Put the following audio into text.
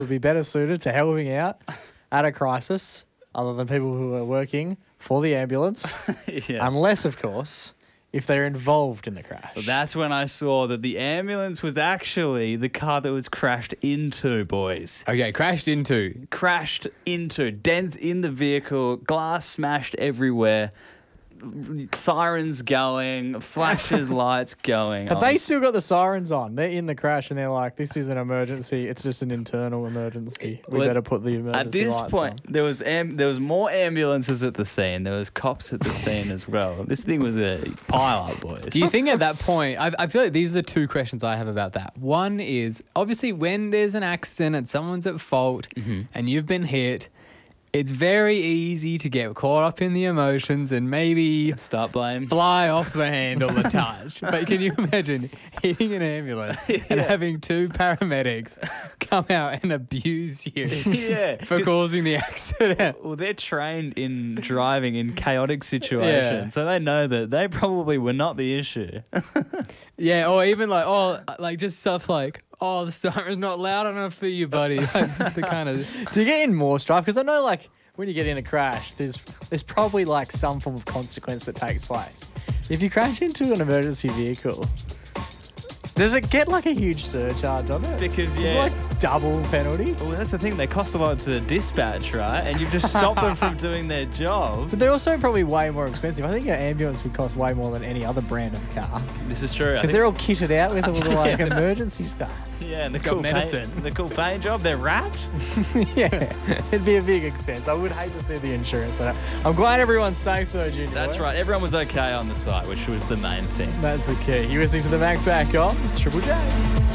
would be better suited to helping out at a crisis other than people who are working for the ambulance. Yes. Unless, of course, if they're involved in the crash. Well, that's when I saw that the ambulance was actually the car that was crashed into, boys. Okay, crashed into. Crashed into, dents in the vehicle, glass smashed everywhere, sirens going, flashes, lights going. Have they still got the sirens on? They're in the crash and they're like, this is an emergency. It's just an internal emergency. We Well, better put the emergency At this lights point, on. there was more ambulances at the scene. There was cops at the scene as well. This thing was a pile up, boys. Do you think at that point, I feel like these are the two questions I have about that. One is, obviously, when there's an accident and someone's at fault and you've been hit, it's very easy to get caught up in the emotions and maybe Start blame. fly off the handle a touch. But can you imagine hitting an ambulance and having two paramedics come out and abuse you Yeah. for causing the accident? Well, they're trained in driving in chaotic situations, Yeah. so they know that they probably were not the issue. Yeah, or even like just stuff like, oh, the siren's not loud enough for you, buddy. Like, the kind of Do you get in more strife? Because I know, like, when you get in a crash, there's probably, like, some form of consequence that takes place. If you crash into an emergency vehicle, does it get, like, a huge surcharge on it? Because, Is it, like, double penalty? well, that's the thing. They cost a lot to the dispatch, right? And you've just stopped them from doing their job. But they're also probably way more expensive. I think an ambulance would cost way more than any other brand of car. This is true. I Because think- they're all kitted out with all the, like, emergency stuff. yeah, and the got cool medicine. the cool paint job. They're wrapped. Yeah, it'd be a big expense. I would hate to see the insurance on it. I'm glad everyone's safe, though, Junior. That's right. Everyone was okay on the site, which was the main thing. That's the key. You're listening to the Mac Back on Triple J.